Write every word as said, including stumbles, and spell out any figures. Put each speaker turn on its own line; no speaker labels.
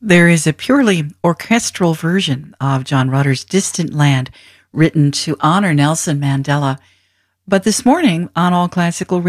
There is a purely orchestral version of John Rutter's Distant Land written to honor Nelson Mandela. But this morning on All Classical